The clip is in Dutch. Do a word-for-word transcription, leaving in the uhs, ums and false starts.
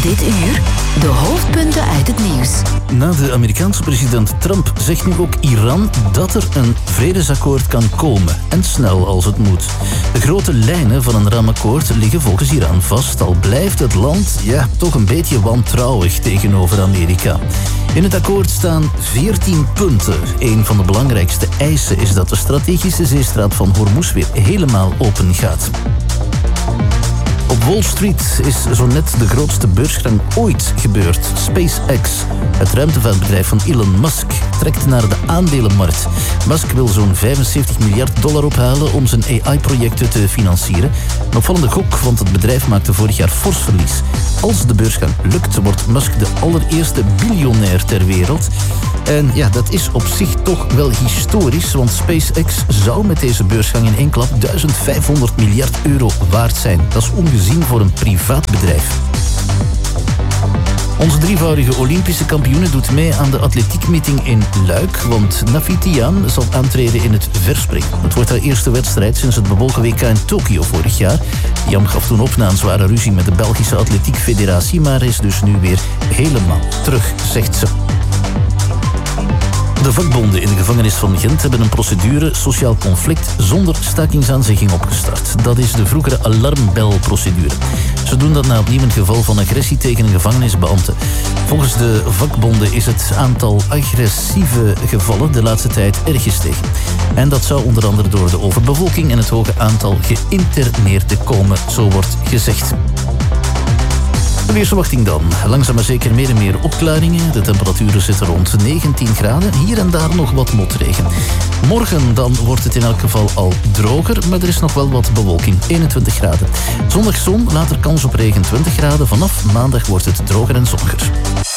Dit uur de hoofdpunten uit het nieuws. Na de Amerikaanse president Trump zegt nu ook Iran dat er een vredesakkoord kan komen. En snel als het moet. De grote lijnen van een ramakkoord liggen volgens Iran vast. Al blijft het land ja, toch een beetje wantrouwig tegenover Amerika. In het akkoord staan veertien punten. Een van de belangrijkste eisen is dat de strategische zeestraat van Hormuz weer helemaal open gaat. Op Wall Street is zo net de grootste beursgang ooit gebeurd. SpaceX, het ruimtevaartbedrijf van Elon Musk, trekt naar de aandelenmarkt. Musk wil zo'n vijfenzeventig miljard dollar ophalen om zijn A I-projecten te financieren. Een opvallende gok, want het bedrijf maakte vorig jaar fors verlies. Als de beursgang lukt, wordt Musk de allereerste biljonair ter wereld. En ja, dat is op zich toch wel historisch, want SpaceX zou met deze beursgang in één klap vijftienhonderd miljard euro waard zijn. Dat is ongezien voor een privaat bedrijf. Onze drievoudige Olympische kampioene doet mee aan de atletiekmeeting in Luik, want Nafi Tiam zal aantreden in het verspringen. Het wordt haar eerste wedstrijd sinds het bewogen W K in Tokio vorig jaar. Tiam gaf toen op na een zware ruzie met de Belgische Atletiekfederatie, maar is dus nu weer helemaal terug, zegt ze. De vakbonden in de gevangenis van Gent hebben een procedure sociaal conflict zonder stakingsaanzegging opgestart. Dat is de vroegere alarmbelprocedure. Ze doen dat na opnieuw een geval van agressie tegen een gevangenisbeambte. Volgens de vakbonden is het aantal agressieve gevallen de laatste tijd erg gestegen. En dat zou onder andere door de overbevolking en het hoge aantal geïnterneerden komen, zo wordt gezegd. De weersverwachting dan. Langzaam maar zeker meer en meer opklaringen. De temperaturen zitten rond negentien graden. Hier en daar nog wat motregen. Morgen dan wordt het in elk geval al droger, maar er is nog wel wat bewolking. eenentwintig graden. Zondag zon, later kans op regen twintig graden. Vanaf maandag wordt het droger en zonniger.